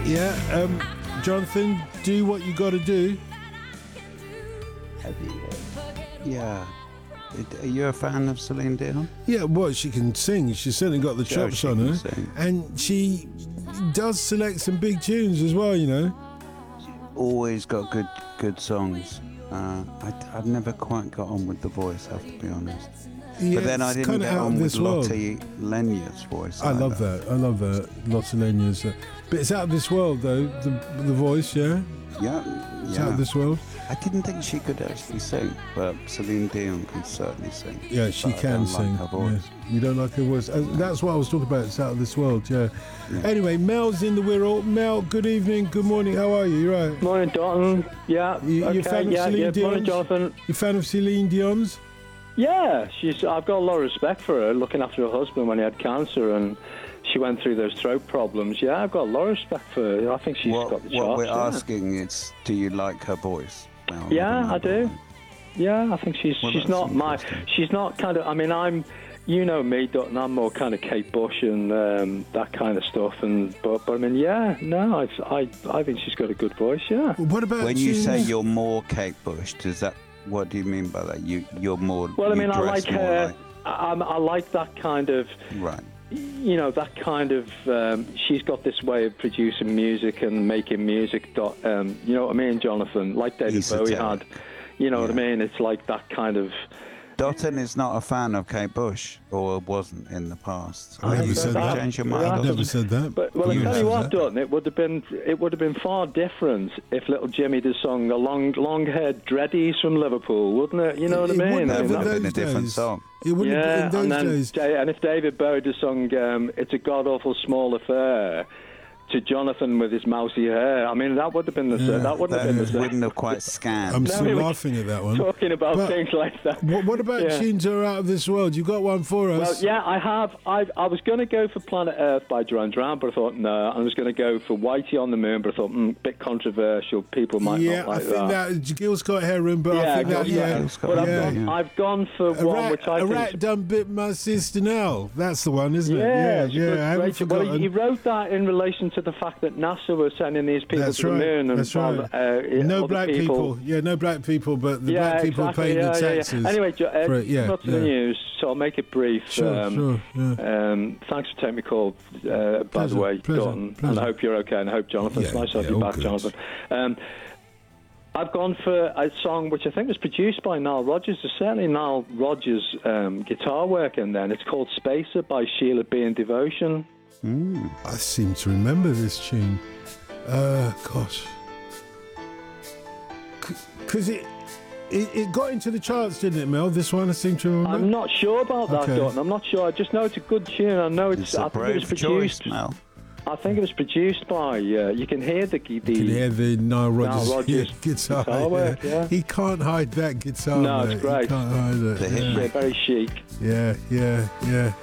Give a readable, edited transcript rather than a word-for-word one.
Yeah, Jonathan, do what you got to do. Yeah. Are you a fan of Celine Dion? Yeah, well, she can sing. She's certainly got the chops on her. Sing. And she does select some big tunes as well, you know. Always got good songs. I've never quite got on with the voice, I have to be honest. Yeah, but then I didn't get on with Lottie Lenya's voice. I love that. Lottie Lenya's. But it's out of this world, though, the voice, yeah? Yeah. It's out of this world. I didn't think she could actually sing, but Celine Dion can certainly sing. Yeah, she can sing. Like her voice. Yeah. You don't like her voice. That's what I was talking about. It's out of this world, yeah. Anyway, Mel's in the Wirral. Mel, good evening, good morning. How are you? You right? Morning, Dalton. Yeah. You a fan of Celine Dion's? Morning, Jonathan. You a fan of Celine Dion's? Yeah, I've got a lot of respect for her, looking after her husband when he had cancer and she went through those throat problems. Yeah, I've got a lot of respect for her. I think she's got the chops. What we're asking is, do you like her voice? Well, yeah, I do. Yeah, I think she's not kind of, I mean, you know me, Dutton, I'm more kind of Kate Bush and that kind of stuff. But I mean, yeah, no, I think she's got a good voice, yeah. Well, what about when you say you're more Kate Bush, what do you mean by that? You're more. Well, I mean, I like her. I like that kind of. Right. You know, that kind of. She's got this way of producing music and making music. You know what I mean, Jonathan? Like David Bowie had. You know what I mean? It's like that kind of. Dotton is not a fan of Kate Bush, or wasn't in the past. I never said that. Change your mind? I never said that. But I tell you what, Dutton, it would have been far different if little Jimmy had sung a long-haired dreadies from Liverpool, wouldn't it? You know what I mean? That would have been a different song. It wouldn't have been in those days. And if David Bowie had sung "It's a God Awful Small Affair" to Jonathan with his mousy hair, I mean, that would have been the same. That wouldn't have quite scanned. I'm still laughing at that one. Talking about things like that. What about tunes that are out of this world? You've got one for us. Well, yeah, I have. I was going to go for Planet Earth by Duran Duran, but I thought, no. I was going to go for Whitey on the Moon, but I thought, a bit controversial. People might not like that. Yeah, I think that Gil Scott Heron, but I think that, But I've gone for one which I think... A rat done bit my sister Nell. That's the one, isn't it? Yeah. I haven't forgotten. Well, he wrote that in relation to the fact that NASA were sending these people to the moon. And that's right. No black people. Yeah, no black people, but the black people paying the taxes. Anyway, not to the news, so I'll make it brief. Sure. Thanks for taking my call, by the way, Dalton. And I hope you're okay, and I hope Jonathan's nice to have you back, Jonathan. I've gone for a song which I think was produced by Nile Rodgers. There's certainly Nile Rodgers' guitar work in there, and it's called Spacer by Sheila B. and Devotion. I seem to remember this tune. Gosh. Because it got into the charts, didn't it, Mel? This one, I seem to remember. I'm not sure about that, Dalton. I'm not sure. I just know it's a good tune. I know it's a brave choice, Mel. I think it was produced by. You can hear the. You can hear the Nile Rodgers guitar work. Yeah. He can't hide that guitar. No, it's great. He can't hide it. Very chic. Yeah.